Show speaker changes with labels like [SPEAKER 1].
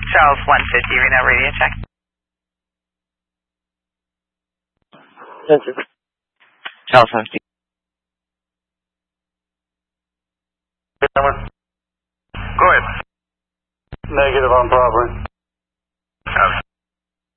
[SPEAKER 1] Charles 150, Reno radio check. Charles 150.
[SPEAKER 2] Go ahead. Negative on property.